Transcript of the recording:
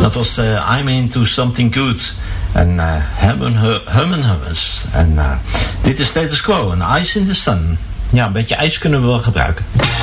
Dat was I'm Into Something Good. En Herman En dit is Status Quo en Ice in the Sun. Ja, een beetje ijs kunnen we wel gebruiken.